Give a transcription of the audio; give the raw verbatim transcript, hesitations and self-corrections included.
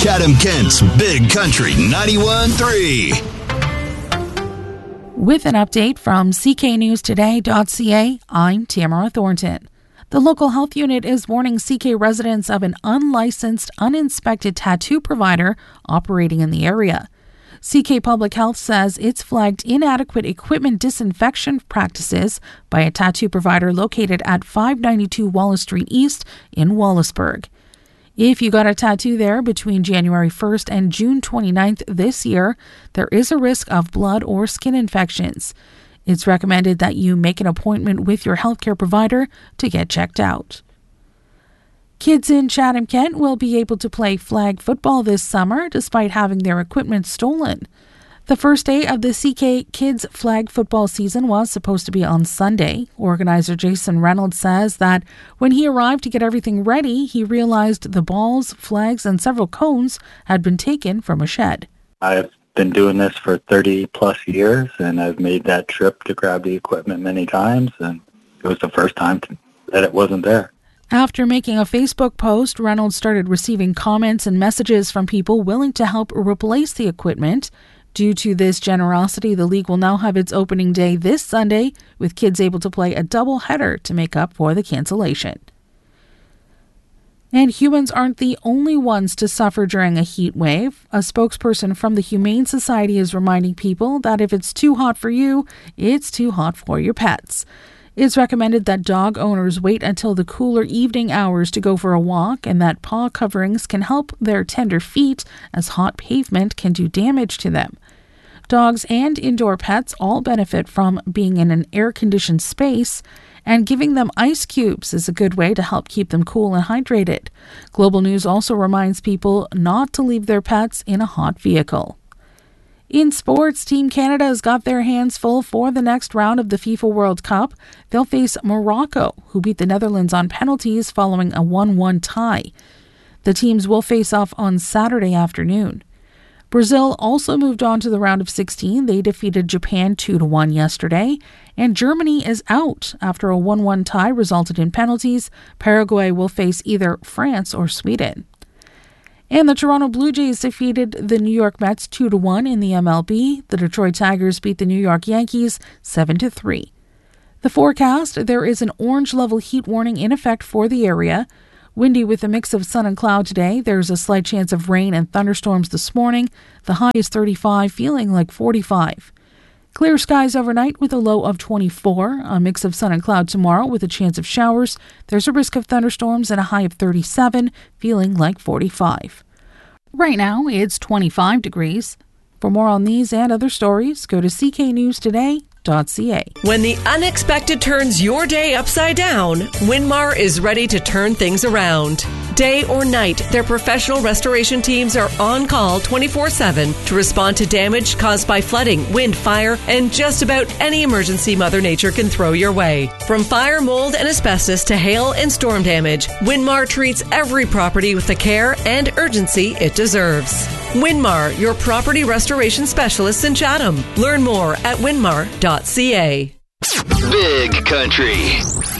Chatham-Kent's Big Country ninety-one point three. With an update from C K News Today dot C A, I'm Tamara Thornton. The local health unit is warning C K residents of an unlicensed, uninspected tattoo provider operating in the area. C K Public Health says it's flagged inadequate equipment disinfection practices by a tattoo provider located at five ninety-two Wallace Street East in Wallaceburg. If you got a tattoo there between January first and June twenty-ninth this year, there is a risk of blood or skin infections. It's recommended that you make an appointment with your healthcare provider to get checked out. Kids in Chatham-Kent will be able to play flag football this summer despite having their equipment stolen. The first day of the C K Kids flag football season was supposed to be on Sunday. Organizer Jason Reynolds says that when he arrived to get everything ready, he realized the balls, flags, and several cones had been taken from a shed. I've been doing this for thirty plus years, and I've made that trip to grab the equipment many times, and it was the first time to, that it wasn't there. After making a Facebook post, Reynolds started receiving comments and messages from people willing to help replace the equipment. Due to this generosity, the league will now have its opening day this Sunday, with kids able to play a doubleheader to make up for the cancellation. And humans aren't the only ones to suffer during a heat wave. A spokesperson from the Humane Society is reminding people that if it's too hot for you, it's too hot for your pets. It's recommended that dog owners wait until the cooler evening hours to go for a walk, and that paw coverings can help their tender feet, as hot pavement can do damage to them. Dogs and indoor pets all benefit from being in an air-conditioned space, and giving them ice cubes is a good way to help keep them cool and hydrated. Global News also reminds people not to leave their pets in a hot vehicle. In sports, Team Canada has got their hands full for the next round of the FIFA World Cup. They'll face Morocco, who beat the Netherlands on penalties following a one one tie. The teams will face off on Saturday afternoon. Brazil also moved on to the round of sixteen. They defeated Japan two to one yesterday. And Germany is out after a one one tie resulted in penalties. Paraguay will face either France or Sweden. And the Toronto Blue Jays defeated the New York Mets two to one in the M L B. The Detroit Tigers beat the New York Yankees seven to three. The forecast, there is an orange level heat warning in effect for the area. Windy with a mix of sun and cloud today. There's a slight chance of rain and thunderstorms this morning. The high is thirty-five, feeling like forty-five. Clear skies overnight with a low of twenty-four. A mix of sun and cloud tomorrow with a chance of showers. There's a risk of thunderstorms and a high of thirty-seven, feeling like forty-five. Right now, it's twenty-five degrees. For more on these and other stories, go to C K News Today dot C A. When the unexpected turns your day upside down, Winmar is ready to turn things around. Day or night, their professional restoration teams are on call twenty-four seven to respond to damage caused by flooding, wind, fire, and just about any emergency Mother Nature can throw your way. From fire, mold, and asbestos to hail and storm damage, Winmar treats every property with the care and urgency it deserves. Winmar, your property restoration specialists in Chatham. Learn more at winmar dot C A. Big Country.